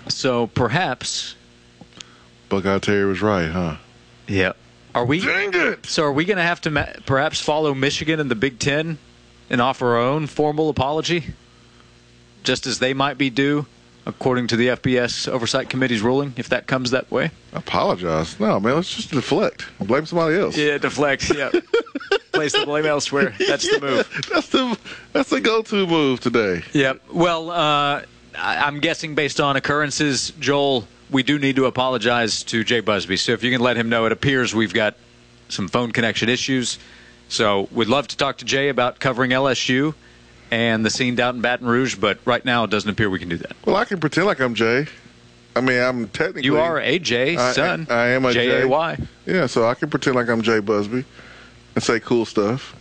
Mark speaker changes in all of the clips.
Speaker 1: So perhaps
Speaker 2: Buckeye Terry was right, huh?
Speaker 1: Yeah. Are we?
Speaker 2: Dang it!
Speaker 1: So are we going to have to perhaps follow Michigan and the Big Ten and offer our own formal apology, just as they might be due, according to the FBS Oversight Committee's ruling, if that comes that way?
Speaker 2: Apologize? No, man. Let's just deflect. Blame somebody else.
Speaker 1: Yeah, deflect. Yeah. Place the blame elsewhere. That's the move.
Speaker 2: That's the go-to move today.
Speaker 1: Yep. Well, I'm guessing based on occurrences, Joel, we do need to apologize to Jay Busby. So if you can let him know, it appears we've got some phone connection issues. So we'd love to talk to Jay about covering LSU and the scene down in Baton Rouge, but right now it doesn't appear we can do that.
Speaker 2: Well, I can pretend like I'm Jay. I mean, I'm technically...
Speaker 1: You are a Jay, son.
Speaker 2: I am a Jay.
Speaker 1: J-A-Y.
Speaker 2: Yeah, so I can pretend like I'm Jay Busby and say cool stuff.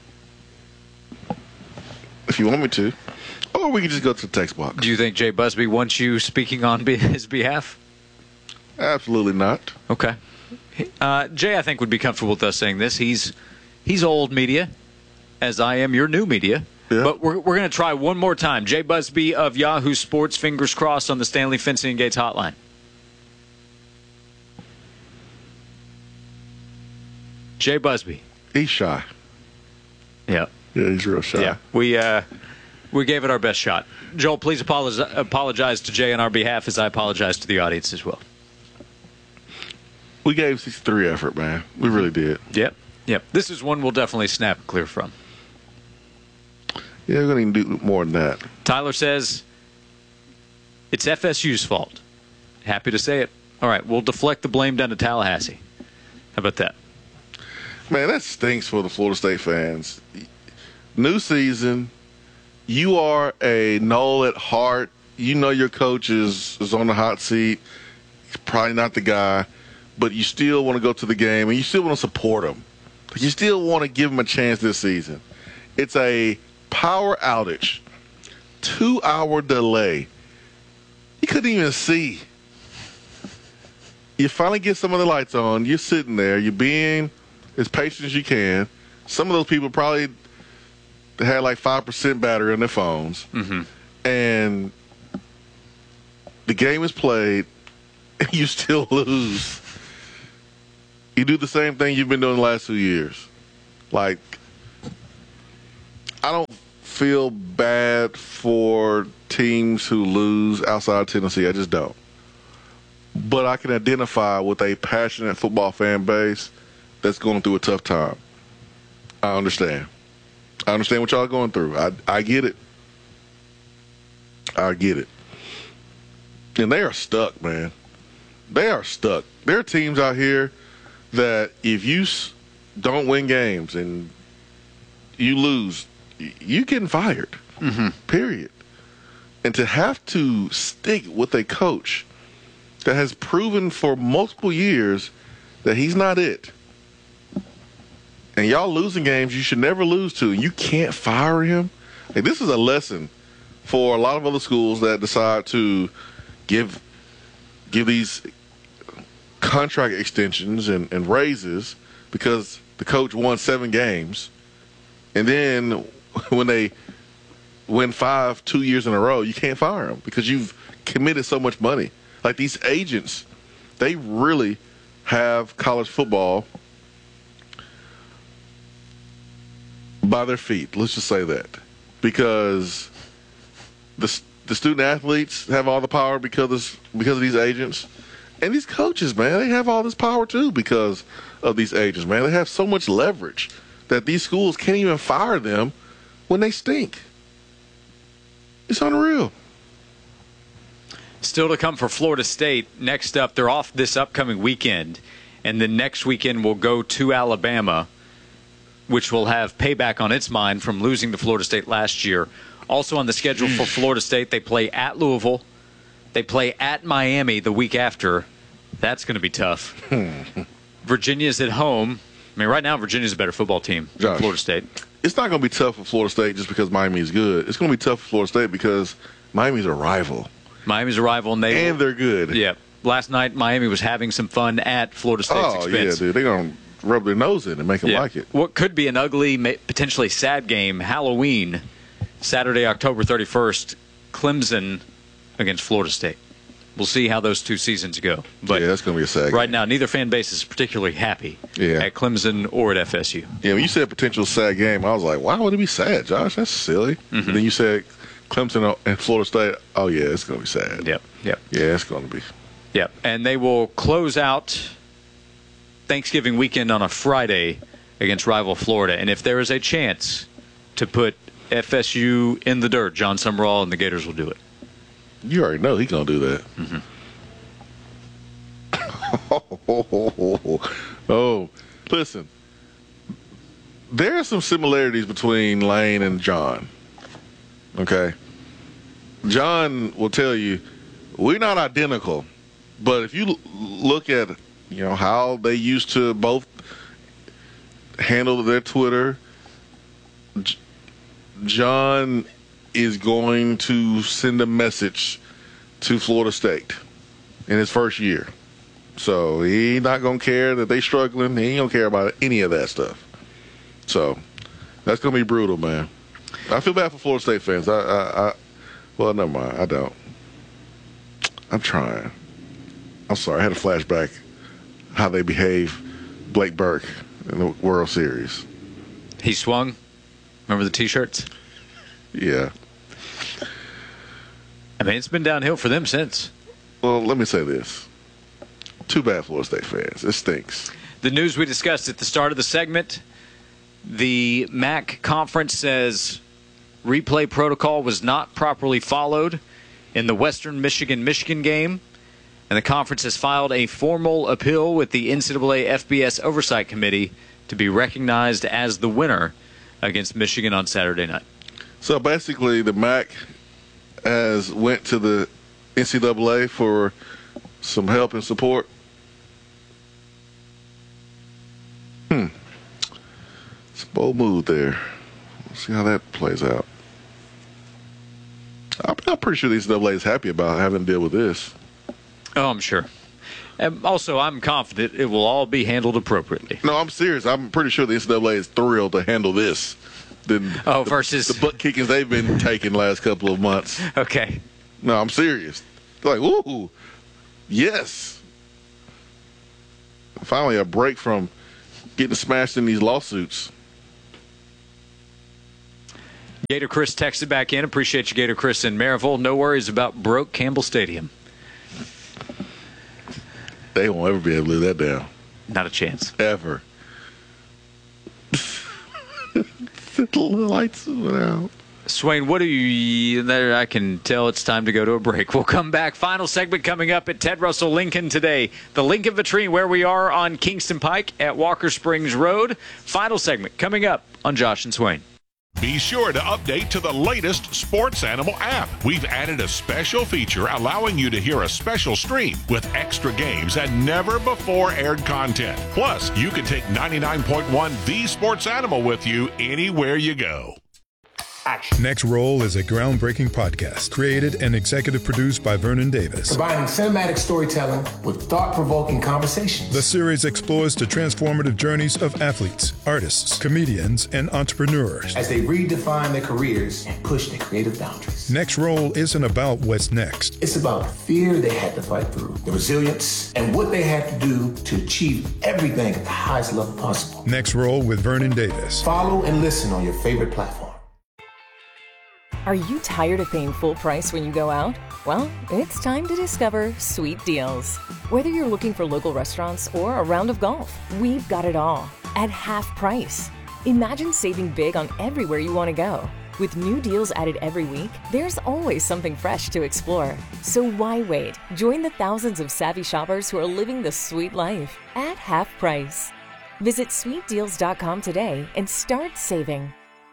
Speaker 2: If you want me to. Or we can just go to the text box.
Speaker 1: Do you think Jay Busby wants you speaking on his behalf?
Speaker 2: Absolutely not.
Speaker 1: Okay. Jay, I think, would be comfortable with us saying this. He's old media, as I am your new media.
Speaker 2: Yeah.
Speaker 1: But we're going to try one more time. Jay Busby of Yahoo Sports, fingers crossed on the Stanley Fencing and Gates hotline. Jay Busby.
Speaker 2: He's shy.
Speaker 1: Yeah.
Speaker 2: Yeah, he's real shy.
Speaker 1: Yeah. We gave it our best shot. Joel, please apologize to Jay on our behalf as I apologize to the audience as well.
Speaker 2: We gave 63 effort, man. We really did.
Speaker 1: Yep. This is one we'll definitely snap clear from.
Speaker 2: Yeah, we're going to do more than that.
Speaker 1: Tyler says it's FSU's fault. Happy to say it. All right, we'll deflect the blame down to Tallahassee. How about that?
Speaker 2: Man, that stinks for the Florida State fans. New season. You are a Noel at heart. You know your coach is on the hot seat. He's probably not the guy. But you still want to go to the game, and you still want to support him. You still want to give him a chance this season. It's a power outage. 2-hour delay. You couldn't even see. You finally get some of the lights on. You're sitting there. You're being as patient as you can. Some of those people probably had like 5% battery on their phones.
Speaker 1: Mm-hmm.
Speaker 2: And the game is played, and you still lose. You do the same thing you've been doing the last 2 years. Like, I don't feel bad for teams who lose outside Tennessee. I just don't. But I can identify with a passionate football fan base that's going through a tough time. I understand. I understand what y'all are going through. I get it. I get it. And they are stuck, man. They are stuck. There are teams out here that if you don't win games and you lose, you're getting fired, period. And to have to stick with a coach that has proven for multiple years that he's not it, and y'all losing games you should never lose to, and you can't fire him, like, this is a lesson for a lot of other schools that decide to give these contract extensions and raises because the coach won 7 games, and then when they win 5 2 years in a row, you can't fire them because you've committed so much money. Like, these agents, they really have college football by their feet. Let's just say that, because the student athletes have all the power because of these agents. And these coaches, man, they have all this power too because of these agents, man. They have so much leverage that these schools can't even fire them when they stink. It's unreal.
Speaker 1: Still to come for Florida State. Next up, they're off this upcoming weekend. And then next weekend we'll go to Alabama, which will have payback on its mind from losing to Florida State last year. Also on the schedule for Florida State, they play at Louisville. They play at Miami the week after. That's going to be tough. Virginia's at home. I mean, right now, Virginia's a better football team than Florida State.
Speaker 2: It's not going to be tough for Florida State just because Miami is good. It's going to be tough for Florida State because Miami's a rival.
Speaker 1: Miami's a rival, and
Speaker 2: they're good.
Speaker 1: Yeah. Last night, Miami was having some fun at Florida State's expense.
Speaker 2: Oh, yeah, dude. They're going to rub their nose in and make them like it.
Speaker 1: What could be an ugly, potentially sad game, Halloween, Saturday, October 31st, Clemson against Florida State. We'll see how those two seasons go. But
Speaker 2: yeah, that's going to be a sad
Speaker 1: right
Speaker 2: game.
Speaker 1: now, neither fan base is particularly happy at Clemson or at FSU.
Speaker 2: Yeah, when you said potential sad game, I was like, why would it be sad, Josh? That's silly.
Speaker 1: Mm-hmm.
Speaker 2: Then you said Clemson and Florida State. Oh, yeah, it's going to be sad.
Speaker 1: Yep.
Speaker 2: Yeah, it's going to be.
Speaker 1: Yep. And they will close out Thanksgiving weekend on a Friday against rival Florida. And if there is a chance to put FSU in the dirt, John Summerall and the Gators will do it.
Speaker 2: You already know he's going to do that.
Speaker 1: Mm-hmm.
Speaker 2: Oh, listen. There are some similarities between Lane and John. Okay? John will tell you, we're not identical. But if you look at, how they used to both handle their Twitter, John is going to send a message to Florida State in his first year. So he's not going to care that they struggling. He ain't going to care about any of that stuff. So that's going to be brutal, man. I feel bad for Florida State fans. Well, never mind. I don't. I'm trying. I'm sorry. I had a flashback how they behave Blake Burke in the World Series.
Speaker 1: He swung. Remember the T-shirts?
Speaker 2: Yeah.
Speaker 1: I mean, it's been downhill for them since.
Speaker 2: Well, let me say this. Too bad, Florida State fans. It stinks.
Speaker 1: The news we discussed at the start of the segment, the MAC conference says replay protocol was not properly followed in the Western Michigan game, and the conference has filed a formal appeal with the NCAA FBS Oversight Committee to be recognized as the winner against Michigan on Saturday night.
Speaker 2: So basically, the MAC has went to the NCAA for some help and support. It's a bold move there. We'll see how that plays out. I'm pretty sure the NCAA is happy about having to deal with this.
Speaker 1: Oh, I'm sure. And also, I'm confident it will all be handled appropriately.
Speaker 2: No, I'm serious. I'm pretty sure the NCAA is thrilled to handle this than
Speaker 1: versus
Speaker 2: the butt kickings they've been taking last couple of months.
Speaker 1: Okay.
Speaker 2: No, I'm serious. Like, ooh, yes. Finally, a break from getting smashed in these lawsuits.
Speaker 1: Gator Chris texted back in. Appreciate you, Gator Chris in Maryville. No worries about broke Campbell Stadium.
Speaker 2: They won't ever be able to live that down.
Speaker 1: Not a chance.
Speaker 2: Ever. The lights went out.
Speaker 1: Swain, what do you there? I can tell it's time to go to a break. We'll come back. Final segment coming up at Ted Russell Lincoln today. The Lincoln Vitrine, where we are on Kingston Pike at Walker Springs Road. Final segment coming up on Josh and Swain.
Speaker 3: Be sure to update to the latest Sports Animal app. We've added a special feature allowing you to hear a special stream with extra games and never before aired content. Plus, you can take 99.1 The Sports Animal with you anywhere you go.
Speaker 4: Action. Next Roll is a groundbreaking podcast created and executive produced by Vernon Davis.
Speaker 5: Combining cinematic storytelling with thought-provoking conversations.
Speaker 4: The series explores the transformative journeys of athletes, artists, comedians, and entrepreneurs
Speaker 5: as they redefine their careers and push their creative boundaries.
Speaker 4: Next Roll isn't about what's next.
Speaker 5: It's about the fear they had to fight through, the resilience, and what they had to do to achieve everything at the highest level possible.
Speaker 4: Next Roll with Vernon Davis.
Speaker 5: Follow and listen on your favorite platform.
Speaker 6: Are you tired of paying full price when you go out? Well, it's time to discover Sweet Deals. Whether you're looking for local restaurants or a round of golf, we've got it all at half price. Imagine saving big on everywhere you want to go. With new deals added every week, there's always something fresh to explore. So why wait? Join the thousands of savvy shoppers who are living the sweet life at half price. Visit sweetdeals.com today and start saving.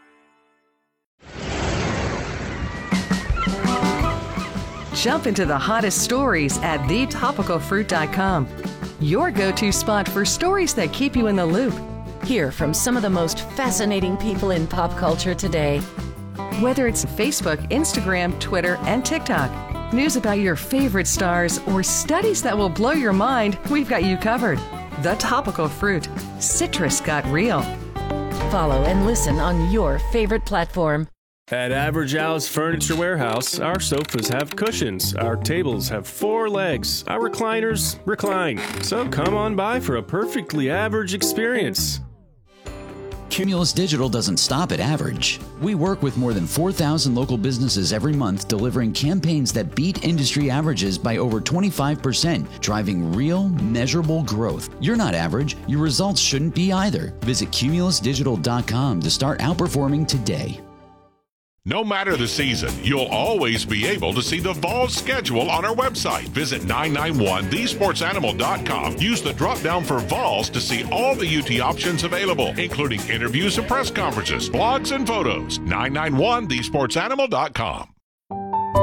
Speaker 7: Jump into the hottest stories at thetopicalfruit.com. Your go-to spot for stories that keep you in the loop.
Speaker 8: Hear from some of the most fascinating people in pop culture today.
Speaker 7: Whether it's Facebook, Instagram, Twitter, and TikTok, news about your favorite stars, or studies that will blow your mind, we've got you covered. The Topical Fruit. Citrus got real.
Speaker 8: Follow and listen on your favorite platform.
Speaker 9: At Average Al's Furniture Warehouse, our sofas have cushions, our tables have 4 legs, our recliners recline. So come on by for a perfectly average experience.
Speaker 10: Cumulus Digital doesn't stop at average. We work with more than 4,000 local businesses every month, delivering campaigns that beat industry averages by over 25%, driving real, measurable growth. You're not average. Your results shouldn't be either. Visit cumulusdigital.com to start outperforming today.
Speaker 3: No matter the season, you'll always be able to see the Vols schedule on our website. Visit 991thesportsanimal.com. Use the drop-down for Vols to see all the UT options available, including interviews and press conferences, blogs, and photos. 991thesportsanimal.com.